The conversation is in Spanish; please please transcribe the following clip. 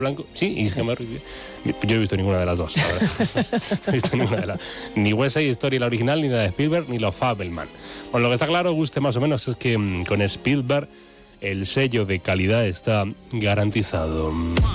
blanco, sí, y Gemma Ruiz. Yo no he visto ninguna de las dos, la verdad. No he visto ninguna de las. Ni West Side Story, la original, ni la de Spielberg, ni los Fabelman. Bueno, lo que está claro, guste más o menos, es que con Spielberg el sello de calidad está garantizado.